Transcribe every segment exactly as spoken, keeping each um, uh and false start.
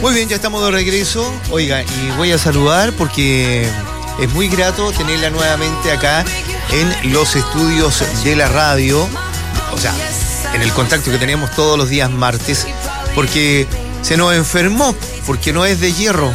Muy bien, ya estamos de regreso. Oiga, y voy a saludar porque es muy grato tenerla nuevamente acá en los estudios de la radio. O sea, en el contacto que tenemos todos los días martes, porque se nos enfermó, porque no es de hierro.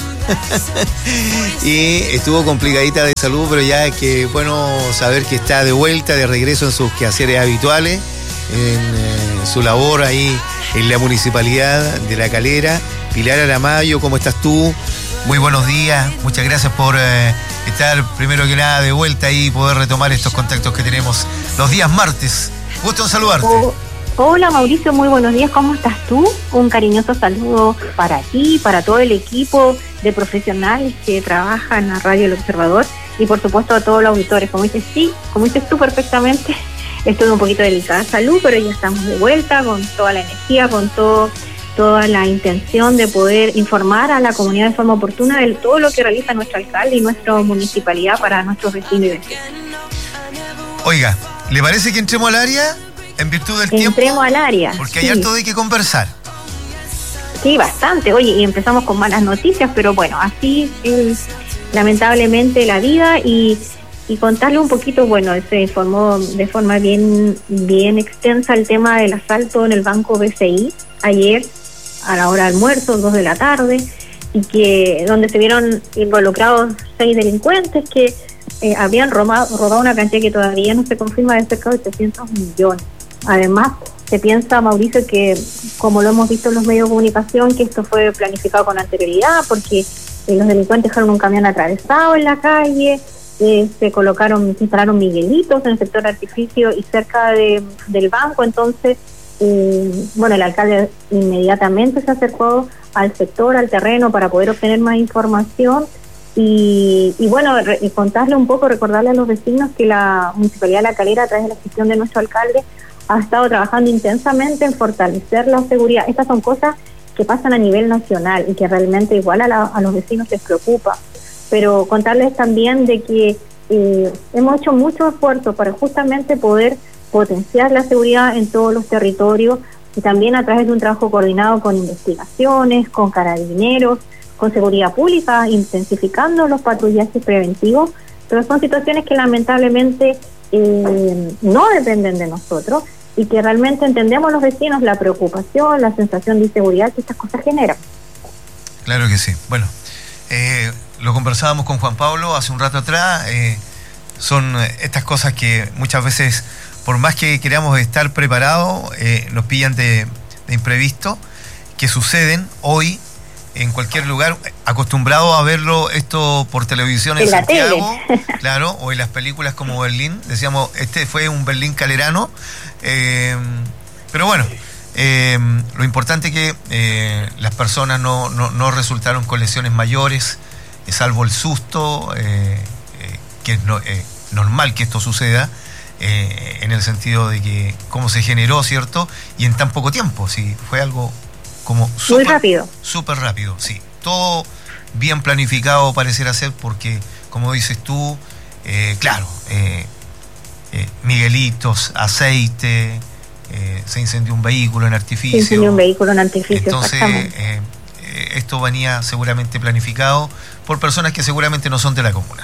Y estuvo complicadita de salud, pero ya es que bueno saber que está de vuelta, de regreso en sus quehaceres habituales, en eh, su labor ahí en la Municipalidad de La Calera. Pilar Aramayo, ¿cómo estás tú? Muy buenos días, muchas gracias por eh, estar primero que nada de vuelta y poder retomar estos contactos que tenemos los días martes. Gusto en saludarte. Oh, hola Mauricio, muy buenos días, ¿cómo estás tú? Un cariñoso saludo para ti, para todo el equipo de profesionales que trabajan en la Radio El Observador y por supuesto a todos los auditores. Como dices, sí, como dices tú perfectamente, estoy un poquito delicada de salud, pero ya estamos de vuelta con toda la energía, con todo... toda la intención de poder informar a la comunidad de forma oportuna de todo lo que realiza nuestro alcalde y nuestra municipalidad para nuestros vecinos y vecinas. Oiga, ¿le parece que entremos al área en virtud del tiempo? Entremos al área. Porque sí. hay harto de qué conversar. Sí, bastante. Oye, y empezamos con malas noticias, pero bueno, así es lamentablemente la vida y, y contarle un poquito, bueno, se informó de forma bien, bien extensa el tema del asalto en el Banco B C I ayer, a la hora de almuerzo, dos de la tarde, y que donde se vieron involucrados seis delincuentes que eh, habían robado, robado una cantidad que todavía no se confirma de cerca de ochocientos millones. Además, se piensa, Mauricio, que como lo hemos visto en los medios de comunicación, que esto fue planificado con anterioridad, porque eh, los delincuentes dejaron un camión atravesado en la calle, eh, se colocaron, se instalaron miguelitos en el sector artificio y cerca de, del banco, entonces Eh, bueno, el alcalde inmediatamente se acercó al sector, al terreno, para poder obtener más información y, y bueno, re, y contarle un poco, recordarle a los vecinos que la Municipalidad de La Calera, a través de la gestión de nuestro alcalde, ha estado trabajando intensamente en fortalecer la seguridad. Estas son cosas que pasan a nivel nacional y que realmente igual a, la, a los vecinos les preocupa, pero contarles también de que eh, hemos hecho mucho esfuerzo para justamente poder potenciar la seguridad en todos los territorios y también a través de un trabajo coordinado con investigaciones, con carabineros, con seguridad pública, intensificando los patrullajes preventivos, pero son situaciones que lamentablemente eh, no dependen de nosotros y que realmente entendemos los vecinos la preocupación, la sensación de inseguridad que estas cosas generan. Claro que sí. Bueno, eh, lo conversábamos con Juan Pablo hace un rato atrás, eh, son estas cosas que muchas veces, por más que queramos estar preparados, eh, nos pillan de, de imprevisto, que suceden hoy en cualquier lugar, acostumbrados a verlo esto por televisión en, en Santiago, claro, o en las películas como Berlín, decíamos, este fue un Berlín calerano, eh, pero bueno, eh, lo importante es que eh, las personas no, no, no resultaron con lesiones mayores, eh, salvo el susto, eh, eh, que es no, eh, normal que esto suceda, Eh, en el sentido de que cómo se generó, ¿cierto? Y en tan poco tiempo, sí, fue algo como muy rápido. Súper rápido, sí. Todo bien planificado pareciera ser porque, como dices tú, eh, claro, eh, eh, Miguelitos, aceite, eh, se incendió un vehículo en artificio. Se incendió un vehículo en artificio, entonces, eh, eh, esto venía seguramente planificado por personas que seguramente no son de la comuna.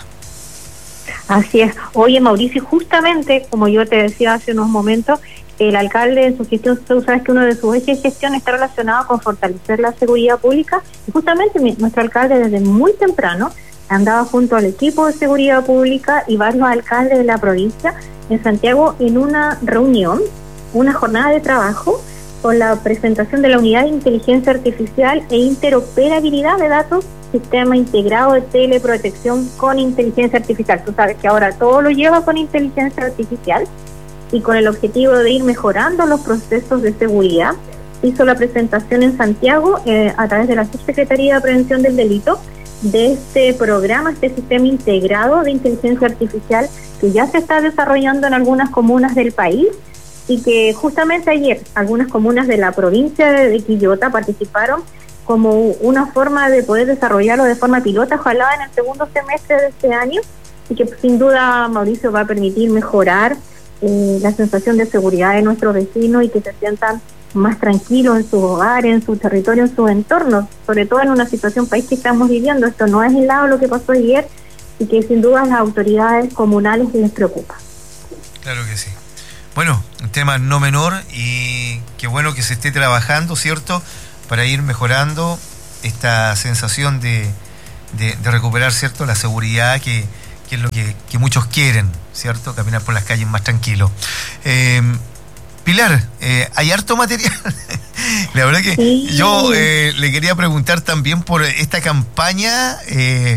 Así es. Oye, Mauricio, justamente, como yo te decía hace unos momentos, el alcalde en su gestión, tú sabes que uno de sus ejes de gestión está relacionado con fortalecer la seguridad pública, y justamente mi, nuestro alcalde desde muy temprano andaba junto al equipo de seguridad pública y varios alcaldes de la provincia en Santiago en una reunión, una jornada de trabajo con la presentación de la unidad de inteligencia artificial e interoperabilidad de datos, sistema integrado de teleprotección con inteligencia artificial. Tú sabes que ahora todo lo lleva con inteligencia artificial y con el objetivo de ir mejorando los procesos de seguridad. Hizo la presentación en Santiago eh, a través de la Subsecretaría de Prevención del Delito de este programa, este sistema integrado de inteligencia artificial que ya se está desarrollando en algunas comunas del país y que justamente ayer algunas comunas de la provincia de Quillota participaron como una forma de poder desarrollarlo de forma pilota, ojalá en el segundo semestre de este año, y que sin duda, Mauricio, va a permitir mejorar eh, la sensación de seguridad de nuestros vecinos y que se sientan más tranquilos en sus hogares, en su territorio, en sus entornos, sobre todo en una situación país que estamos viviendo. Esto no es aislado lo que pasó ayer y que sin duda las autoridades comunales les preocupa. Claro que sí. Bueno, un tema no menor y qué bueno que se esté trabajando, ¿cierto?, para ir mejorando esta sensación de, de, de recuperar, ¿cierto?, la seguridad que, que es lo que, que muchos quieren, ¿cierto?, caminar por las calles más tranquilo. Eh, Pilar, eh, hay harto material. La verdad que sí. yo eh, le quería preguntar también por esta campaña eh,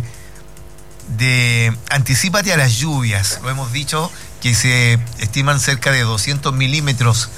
de Anticípate a las lluvias. Lo hemos dicho que se estiman cerca de doscientos milímetros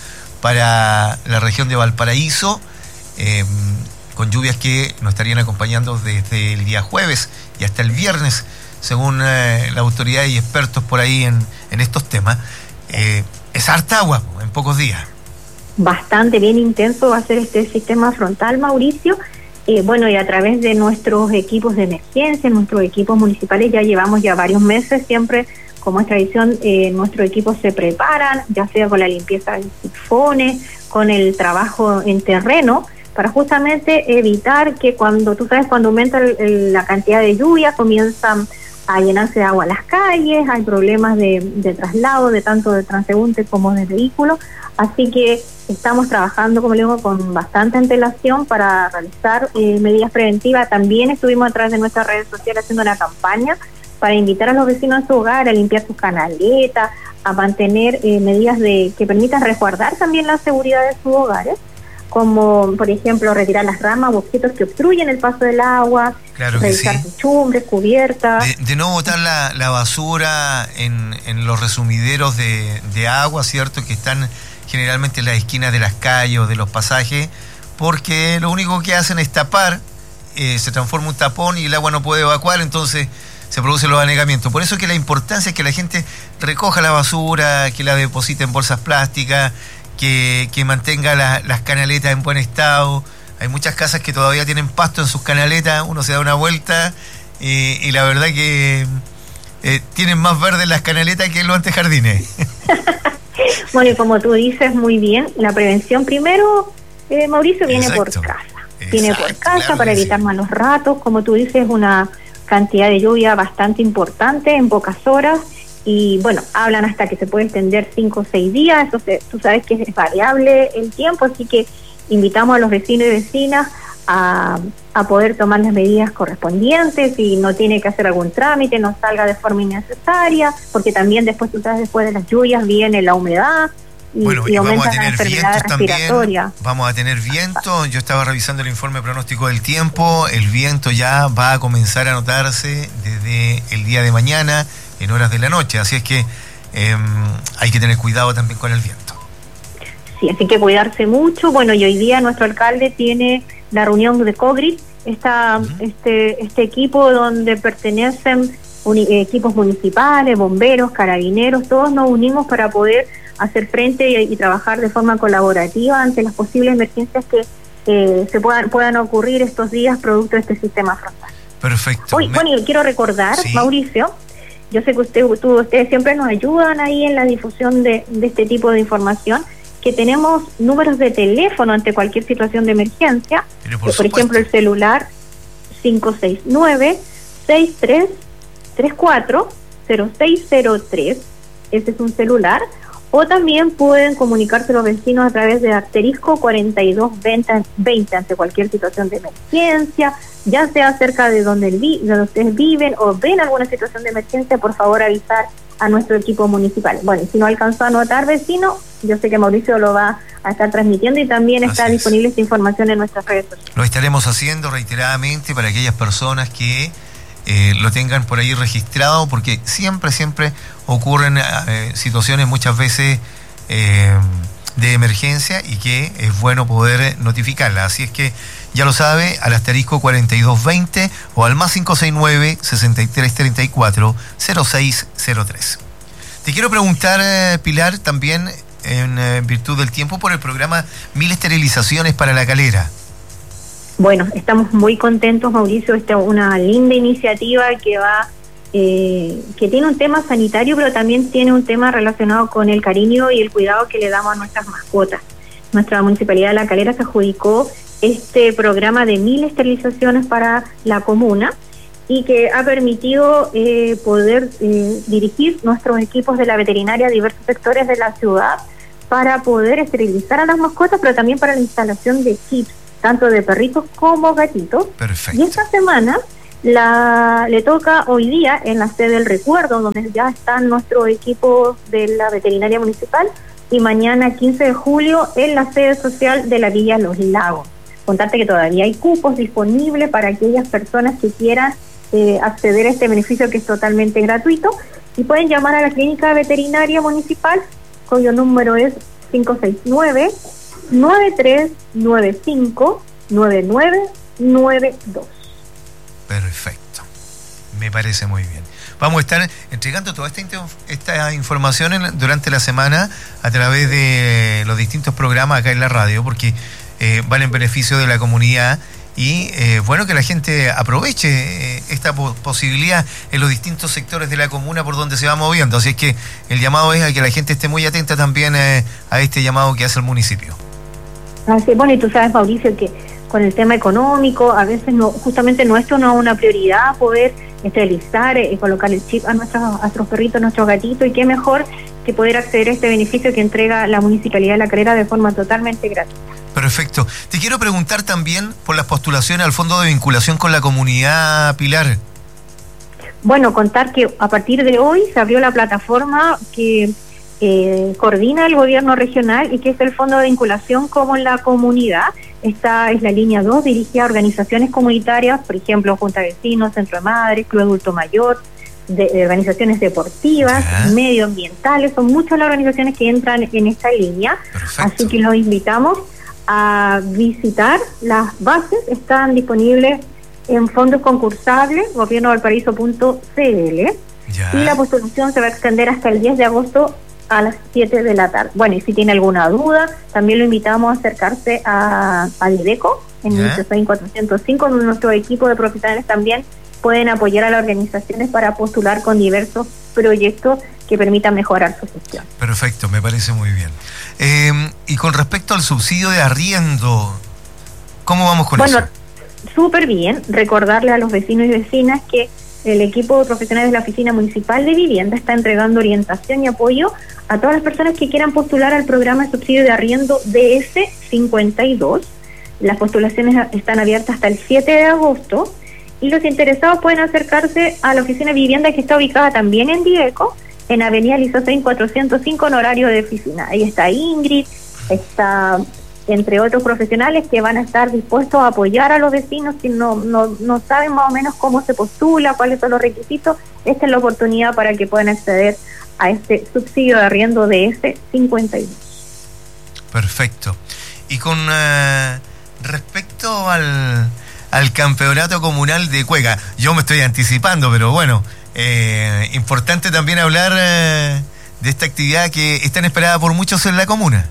para la región de Valparaíso, eh, con lluvias que nos estarían acompañando desde el día jueves y hasta el viernes, según eh, la autoridad y expertos por ahí en, en estos temas. Eh, es harta agua en pocos días. Bastante bien intenso va a ser este sistema frontal, Mauricio. Eh, bueno, y a través de nuestros equipos de emergencia, nuestros equipos municipales, ya llevamos ya varios meses, siempre como es tradición, eh, nuestros equipos se preparan, ya sea con la limpieza de sifones, con el trabajo en terreno, para justamente evitar que cuando, tú sabes, cuando aumenta el, el, la cantidad de lluvia, comienzan a llenarse de agua las calles, hay problemas de, de traslado, de tanto de transeúnte como de vehículos, así que estamos trabajando, como le digo, con bastante antelación para realizar eh, medidas preventivas. También estuvimos a través de nuestras redes sociales haciendo una campaña para invitar a los vecinos a su hogar a limpiar sus canaletas, a mantener eh, medidas de que permitan resguardar también la seguridad de sus hogares, como por ejemplo retirar las ramas o objetos que obstruyen el paso del agua, claro, revisar sí. techumbres, cubiertas. De, de no botar la, la basura en, en los resumideros de, de agua, ¿cierto?, que están generalmente en las esquinas de las calles o de los pasajes, porque lo único que hacen es tapar, eh, se transforma un tapón y el agua no puede evacuar, entonces se producen los anegamientos. Por eso es que la importancia es que la gente recoja la basura, que la deposite en bolsas plásticas, que, que mantenga la, las canaletas en buen estado. Hay muchas casas que todavía tienen pasto en sus canaletas, uno se da una vuelta y, y la verdad que eh, tienen más verde las canaletas que los antejardines. Bueno, y como tú dices muy bien, la prevención primero, eh, Mauricio, viene Exacto. por casa. Exacto, viene por casa claro para evitar sí. malos ratos. Como tú dices, una cantidad de lluvia bastante importante en pocas horas. Y bueno, hablan hasta que se puede extender cinco o seis días. Eso se, tú sabes que es variable el tiempo, así que invitamos a los vecinos y vecinas a, a poder tomar las medidas correspondientes. Si no tiene que hacer algún trámite, no salga de forma innecesaria, porque también después, tú sabes, después de las lluvias viene la humedad y, bueno, y, y aumenta vamos a tener la enfermedad respiratoria. También, vamos a tener viento. Yo estaba revisando el informe pronóstico del tiempo. El viento ya va a comenzar a notarse desde el día de mañana en horas de la noche, así es que eh, hay que tener cuidado también con el viento. Sí, así que cuidarse mucho. Bueno, y hoy día nuestro alcalde tiene la reunión de COGRIT, esta, uh-huh. este, este equipo donde pertenecen uni- equipos municipales, bomberos, carabineros, todos nos unimos para poder hacer frente y, y trabajar de forma colaborativa ante las posibles emergencias que eh, se puedan, puedan ocurrir estos días producto de este sistema frontal. Perfecto. Hoy, Me... Bueno, y quiero recordar, ¿Sí? Mauricio, yo sé que usted, tú, ustedes siempre nos ayudan ahí en la difusión de, de este tipo de información, que tenemos números de teléfono ante cualquier situación de emergencia, por, que, por ejemplo el celular cinco seis nueve, seis tres tres cuatro, cero seis cero tres, ese es un celular, o también pueden comunicarse los vecinos a través de asterisco cuarenta y dos veinte ante cualquier situación de emergencia, ya sea cerca de donde, el vi, de donde ustedes viven o ven alguna situación de emergencia, por favor avisar a nuestro equipo municipal. Bueno, si no alcanzó a anotar, vecino, yo sé que Mauricio lo va a estar transmitiendo y también está Así disponible es. esta información en nuestras redes sociales. Lo estaremos haciendo reiteradamente para aquellas personas que eh, lo tengan por ahí registrado, porque siempre, siempre ocurren eh, situaciones muchas veces eh, de emergencia y que es bueno poder notificarla. Así es que ya lo sabe, al asterisco cuarenta y dos veinte o al más cinco seis nueve, sesenta y tres treinta y cuatro, cero seis cero tres. Te quiero preguntar, eh, Pilar, también en eh, virtud del tiempo, por el programa Mil Esterilizaciones para La Calera. Bueno, estamos muy contentos, Mauricio. Esta es una linda iniciativa que va, eh, que tiene un tema sanitario, pero también tiene un tema relacionado con el cariño y el cuidado que le damos a nuestras mascotas. nuestra Municipalidad de La Calera se adjudicó este programa de mil esterilizaciones para la comuna y que ha permitido eh, poder eh, dirigir nuestros equipos de la veterinaria a diversos sectores de la ciudad para poder esterilizar a las mascotas, pero también para la instalación de chips, tanto de perritos como gatitos. Perfecto. Y esta semana la le toca hoy día en la sede del Recuerdo, donde ya están nuestros equipos de la veterinaria municipal, y mañana quince de julio en la sede social de la Villa Los Lagos. Contarte que todavía hay cupos disponibles para aquellas personas que quieran eh, acceder a este beneficio, que es totalmente gratuito, y pueden llamar a la clínica veterinaria municipal, cuyo número es cinco seis nueve, nueve tres nueve cinco, nueve nueve nueve dos. Perfecto, me parece muy bien. Vamos a estar entregando toda esta, esta información en, durante la semana a través de los distintos programas acá en la radio, porque eh, van en beneficio de la comunidad y eh, bueno, que la gente aproveche eh, esta po posibilidad en los distintos sectores de la comuna por donde se va moviendo. Así es que el llamado es a que la gente esté muy atenta también eh, a este llamado que hace el municipio. Así, bueno, y tú sabes, Mauricio, que con el tema económico, a veces no, justamente nuestro no es una prioridad poder esterilizar y eh, colocar el chip a nuestros, a nuestros perritos, a nuestros gatitos, y qué mejor que poder acceder a este beneficio que entrega la Municipalidad de La Calera de forma totalmente gratuita. Perfecto. Te quiero preguntar también por las postulaciones al Fondo de Vinculación con la Comunidad, Pilar. Bueno, contar que a partir de hoy se abrió la plataforma que eh, coordina el gobierno regional y que es el Fondo de Vinculación con la Comunidad. Esta es la línea dos, dirigida a organizaciones comunitarias, por ejemplo, Junta de Vecinos, Centro de Madres, Club Adulto Mayor, de, de organizaciones deportivas, ¿ya? Medioambientales, son muchas las organizaciones que entran en esta línea. Perfecto. Así que los invitamos a visitar las bases, están disponibles en fondos concursables, gobierno valparaíso punto c l, y la postulación se va a extender hasta el diez de agosto a las siete de la tarde. Bueno, y si tiene alguna duda, también lo invitamos a acercarse a, a Dideco, en el seis cuatrocientos cinco, donde nuestro equipo de profesionales también pueden apoyar a las organizaciones para postular con diversos proyectos que permitan mejorar su gestión. Perfecto, me parece muy bien. Eh, y con respecto al subsidio de arriendo, ¿cómo vamos con bueno, eso? Bueno, súper bien. Recordarle a los vecinos y vecinas que el equipo de profesionales de la Oficina Municipal de Vivienda está entregando orientación y apoyo a todas las personas que quieran postular al programa de subsidio de arriendo D S cincuenta y dos. Las postulaciones están abiertas hasta el siete de agosto y los interesados pueden acercarse a la Oficina de Vivienda, que está ubicada también en Dideco, en Avenida Lizosein cuatrocientos cinco, en horario de oficina. Ahí está Ingrid, está entre otros profesionales que van a estar dispuestos a apoyar a los vecinos que no, no, no saben más o menos cómo se postula, cuáles son los requisitos. Esta es la oportunidad para que puedan acceder a este subsidio de arriendo de este cincuenta y dos. Perfecto. Y con uh, respecto al, al campeonato comunal de Cueca, yo me estoy anticipando, pero bueno, eh, importante también hablar eh, de esta actividad que es tan esperada por muchos en la comuna.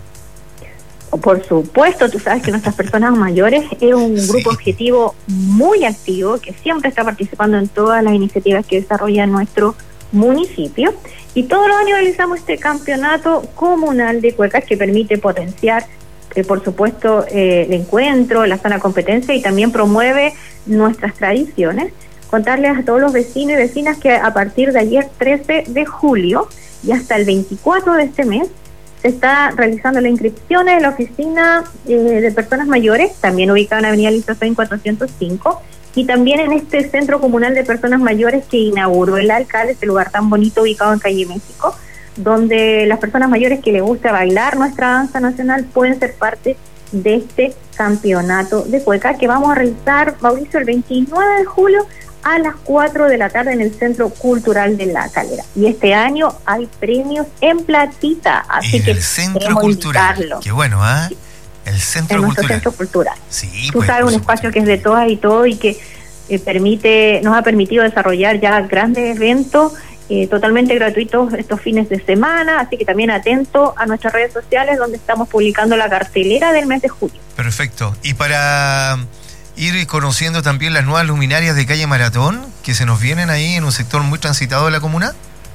Por supuesto, tú sabes que nuestras personas mayores es un grupo sí. objetivo muy activo, que siempre está participando en todas las iniciativas que desarrolla nuestro municipio, y todos los años realizamos este campeonato comunal de cuecas que permite potenciar, eh, por supuesto, eh, el encuentro, la sana competencia, y también promueve nuestras tradiciones. Contarles a todos los vecinos y vecinas que a partir de ayer trece de julio y hasta el veinticuatro de este mes se está realizando la inscripción en la oficina eh, de personas mayores, también ubicada en Avenida Lizosein cuatrocientos cinco, y también en este centro comunal de personas mayores que inauguró el alcalde, este lugar tan bonito ubicado en Calle México, donde las personas mayores que les gusta bailar nuestra danza nacional pueden ser parte de este campeonato de cueca que vamos a realizar, Mauricio, el veintinueve de julio a las cuatro de la tarde en el Centro Cultural de La Calera. Y este año hay premios en platita, así en que el Centro Cultural. Qué bueno, ¿ah? ¿eh? El Centro en Cultural. nuestro Centro Cultural. Sí, Tú pues, sabes, un espacio que es de todas y todo y que eh, permite, nos ha permitido desarrollar ya grandes eventos eh, totalmente gratuitos estos fines de semana, así que también atento a nuestras redes sociales donde estamos publicando la cartelera del mes de julio. Perfecto. Y para ir conociendo también las nuevas luminarias de calle Maratón que se nos vienen ahí en un sector muy transitado de la comuna.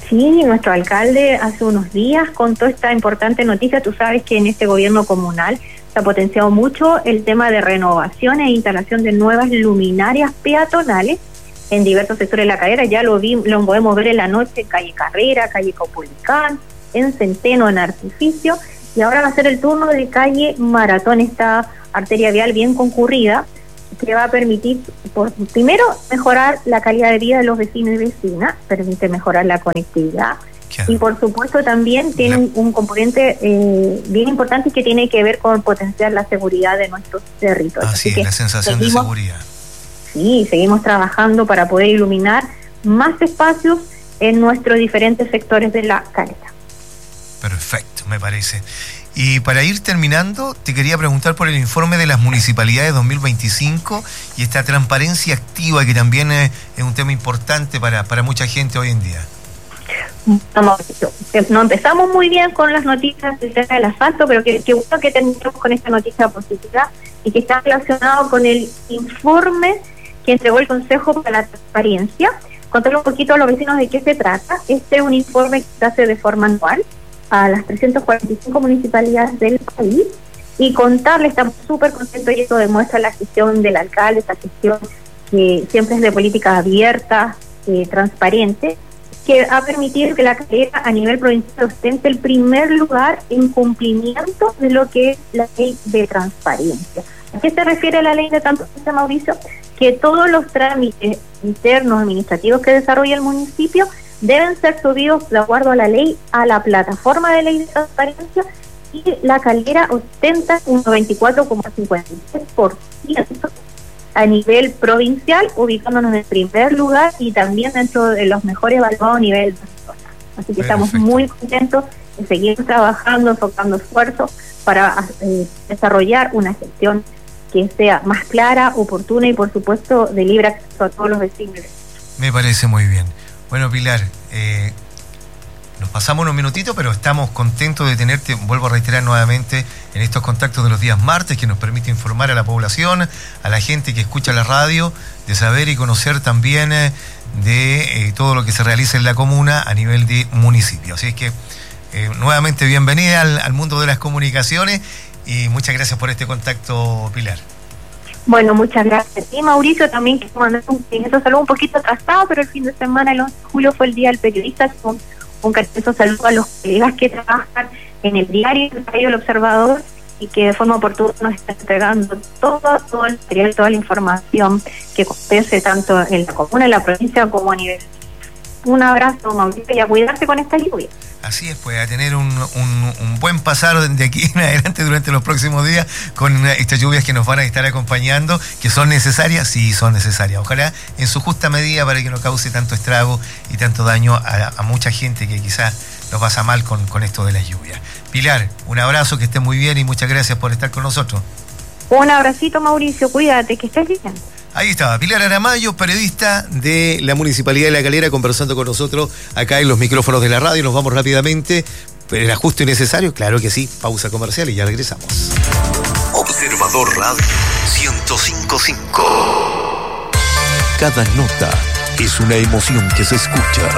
Sí, nuestro alcalde hace unos días contó esta importante noticia. Tú sabes que en este gobierno comunal se ha potenciado mucho el tema de renovación e instalación de nuevas luminarias peatonales en diversos sectores de La Calera. Ya lo vi, lo podemos ver en la noche en calle Carrera, calle Caupolicán, en Centeno, en Artificio, y ahora va a ser el turno de calle Maratón, esta arteria vial bien concurrida, que va a permitir, por, primero, mejorar la calidad de vida de los vecinos y vecinas, permite mejorar la conectividad, claro. Y por supuesto también tiene un, un componente eh, bien importante que tiene que ver con potenciar la seguridad de nuestros territorios. Así, Así es, la sensación seguimos, de seguridad. Sí, seguimos trabajando para poder iluminar más espacios en nuestros diferentes sectores de La Calera. Perfecto, me parece. Y para ir terminando, te quería preguntar por el informe de las municipalidades dos mil veinticinco y esta transparencia activa que también es, es un tema importante para, para mucha gente hoy en día. No, no empezamos muy bien con las noticias del tema del asfalto, pero que, que bueno que terminemos con esta noticia positiva y que está relacionado con el informe que entregó el Consejo para la Transparencia. Contarle un poquito a los vecinos de qué se trata. Este es un informe que se hace de forma anual a las trescientas cuarenta y cinco municipalidades del país, y contarles, estamos súper contentos y esto demuestra la gestión del alcalde, esta gestión que siempre es de políticas abiertas, eh, transparente, que ha permitido que La Calera a nivel provincial ostente el primer lugar en cumplimiento de lo que es la ley de transparencia. ¿A qué se refiere la ley de transparencia, Mauricio? Que todos los trámites internos administrativos que desarrolla el municipio deben ser subidos de acuerdo a la ley a la plataforma de ley de transparencia, y La Calera ostenta un noventa y cuatro coma cincuenta y tres por ciento a nivel provincial, ubicándonos en el primer lugar y también dentro de los mejores evaluados a nivel nacional. Así que Perfecto. Estamos muy contentos de seguir trabajando, enfocando esfuerzos para eh, desarrollar una gestión que sea más clara, oportuna y por supuesto de libre acceso a todos los vecinos. Me parece muy bien. Bueno, Pilar, eh, nos pasamos unos minutitos, pero estamos contentos de tenerte, vuelvo a reiterar nuevamente, en estos contactos de los días martes, que nos permite informar a la población, a la gente que escucha la radio, de saber y conocer también eh, de eh, todo lo que se realiza en la comuna a nivel de municipio. Así es que, eh, nuevamente, bienvenida al, al mundo de las comunicaciones y muchas gracias por este contacto, Pilar. Bueno, muchas gracias. Y Mauricio, también quiero mandar un cariñoso saludo un poquito atrasado, pero el fin de semana, el once de julio, fue el Día del Periodista. Un, un cariñoso saludo a los colegas que trabajan en el diario El Radio El Observador y que de forma oportuna nos están entregando todo, todo el material, toda la información que acontece tanto en la comuna, en la provincia, como a nivel. Un abrazo, Mauricio, y a cuidarse con esta lluvia. Así es, pues, a tener un, un, un buen pasar de aquí en adelante durante los próximos días con estas lluvias que nos van a estar acompañando, que son necesarias, sí, son necesarias. Ojalá en su justa medida para que no cause tanto estrago y tanto daño a, a mucha gente que quizás lo pasa mal con, con esto de las lluvias. Pilar, un abrazo, que esté muy bien y muchas gracias por estar con nosotros. Un abracito, Mauricio, cuídate, que estés bien. Ahí estaba, Pilar Aramayo, periodista de la Municipalidad de La Calera, conversando con nosotros acá en los micrófonos de la radio. Nos vamos rápidamente, pero era justo y necesario, claro que sí, pausa comercial y ya regresamos. Observador Radio ciento cinco punto cinco. Cada nota es una emoción que se escucha.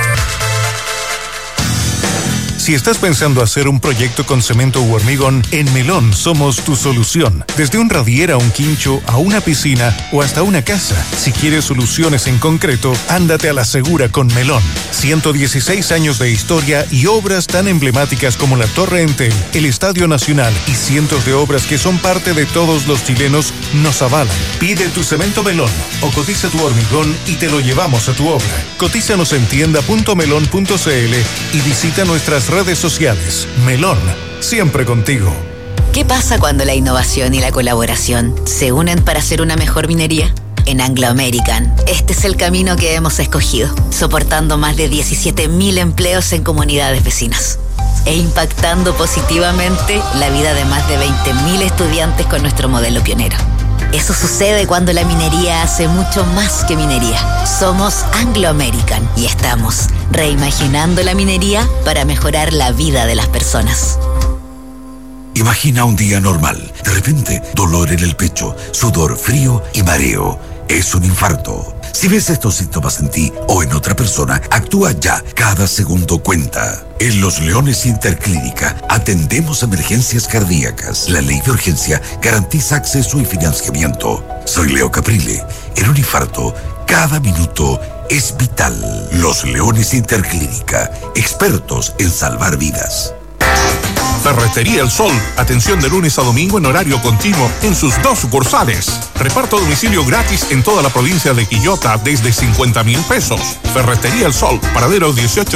Si estás pensando hacer un proyecto con cemento u hormigón, en Melón somos tu solución. Desde un radier a un quincho, a una piscina o hasta una casa. Si quieres soluciones en concreto, ándate a la segura con Melón. ciento dieciséis años de historia y obras tan emblemáticas como la Torre Entel, el Estadio Nacional y cientos de obras que son parte de todos los chilenos nos avalan. Pide tu cemento Melón o cotiza tu hormigón y te lo llevamos a tu obra. Cotízanos en tienda punto melón punto c l y visita nuestras redes sociales. Melón, siempre contigo. ¿Qué pasa cuando la innovación y la colaboración se unen para hacer una mejor minería? En Anglo American, este es el camino que hemos escogido, soportando más de diecisiete mil empleos en comunidades vecinas e impactando positivamente la vida de más de veinte mil estudiantes con nuestro modelo pionero. Eso sucede cuando la minería hace mucho más que minería. Somos Anglo American y estamos reimaginando la minería para mejorar la vida de las personas. Imagina un día normal. De repente, dolor en el pecho, sudor frío y mareo. Es un infarto. Si ves estos síntomas en ti o en otra persona, actúa ya. Cada segundo cuenta. En Los Leones Interclínica atendemos emergencias cardíacas. La ley de urgencia garantiza acceso y financiamiento. Soy Leo Caprile. En un infarto, cada minuto es vital. Los Leones Interclínica, expertos en salvar vidas. Ferretería El Sol. Atención de lunes a domingo en horario continuo en sus dos sucursales. Reparto a domicilio gratis en toda la provincia de Quillota desde cincuenta mil pesos. Ferretería El Sol, paradero dieciocho